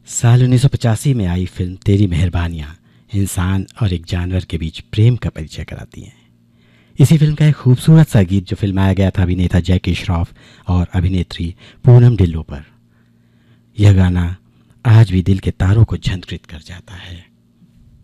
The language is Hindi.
साल 1985 में आई फिल्म तेरी मेहरबानियाँ इंसान और एक जानवर के बीच प्रेम का परिचय कराती है। इसी फिल्म का एक खूबसूरत सा गीत जो फिल्माया गया था अभिनेता जैकी श्रॉफ और अभिनेत्री पूनम ढिल्लों पर। यह गाना आज भी दिल के तारों को झंझकृत कर जाता है।